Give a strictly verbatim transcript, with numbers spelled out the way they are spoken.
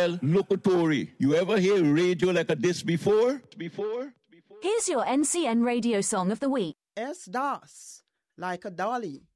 Well, locutory. You ever hear radio like a this before? Before? Here's your N C N radio song of the week. Es das, like a dolly.